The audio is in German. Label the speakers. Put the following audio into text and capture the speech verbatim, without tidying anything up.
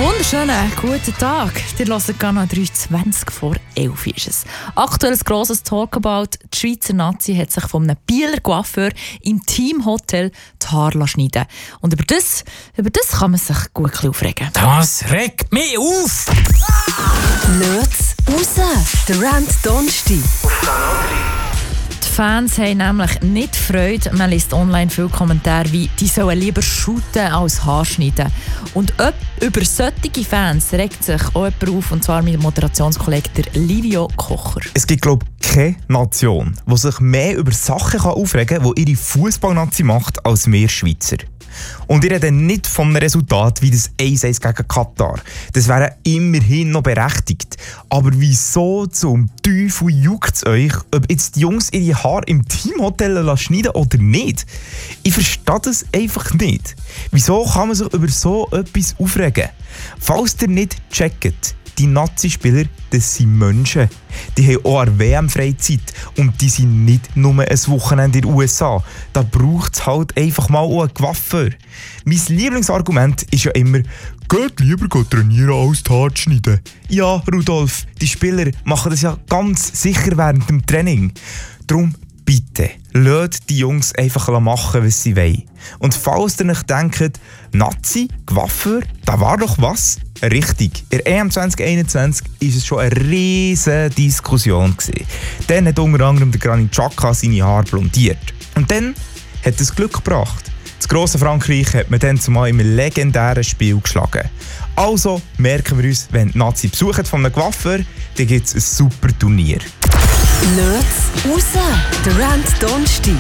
Speaker 1: wunderschönen guten Tag. Ihr hört Kanal drei, zwanzig vor elf ist es. Aktuelles grosses Talkabout. Die Schweizer Nazi hat sich von einem Bieler Coiffeur im Teamhotel die Haare schneiden. Und über das, über das kann man sich gut aufregen.
Speaker 2: Das regt mich auf!
Speaker 3: Löt's raus! Der Rand Donnerstag.
Speaker 1: Die Fans haben nämlich nicht Freude. Man liest online viele Kommentare wie «Die sollen lieber shooten als Haarschneiden». Und ob, über solche Fans regt sich auch jemand auf, und zwar mein Moderationskollege Livio Kocher.
Speaker 4: Es gibt, glaube ich, keine Nation, die sich mehr über Sachen aufregen kann, die ihre Fußballnazi macht, als wir Schweizer. Und ich rede nicht von einem Resultat wie das eins eins gegen Katar. Das wäre immerhin noch berechtigt. Aber wieso zum Teufel juckt es euch, ob jetzt die Jungs ihre Haare im Teamhotel schneiden oder nicht? Ich verstehe das einfach nicht. Wieso kann man sich über so etwas aufregen? Falls ihr nicht checkt, die Nazi-Spieler, das sind Menschen. Die haben auch eine W M-Freizeit und die sind nicht nur ein Wochenende in den U S A. Da braucht es halt einfach mal auch einen Coiffeur. Mein Lieblingsargument ist ja immer, geht lieber trainieren als die Haare schneiden. Ja, Rudolf, die Spieler machen das ja ganz sicher während dem Training. Darum bitte, lasst die Jungs einfach machen, was sie wollen. Und falls ihr nicht denkt, Nazi, Coiffeur, da war doch was? Richtig, in der E M zwanzig einundzwanzig war es schon eine riesige Diskussion. Dann hat unter anderem der Granit Xhaka seine Haare blondiert. Und dann hat es Glück gebracht. Das grosse Frankreich hat man dann zumal im legendären Spiel geschlagen. Also merken wir uns, wenn die Nazi besuchen von einem Coiffeur, dann gibt es ein super Turnier.
Speaker 3: Löt's raus! Der Rand Donnerstag.